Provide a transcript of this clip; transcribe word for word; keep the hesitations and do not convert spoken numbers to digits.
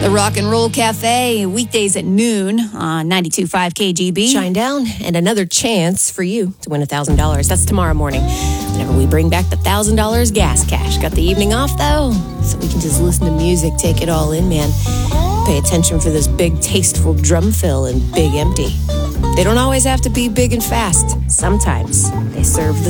The Rock and Roll Cafe, weekdays at noon on ninety-two point five K G B. Shine down, and another chance for you to win one thousand dollars. That's tomorrow morning. Whenever we bring back the one thousand dollars gas cash. Got the evening off, though, so we can just listen to music, take it all in, man. Pay attention for this big, tasteful drum fill and big empty. They don't always have to be big and fast. Sometimes they serve the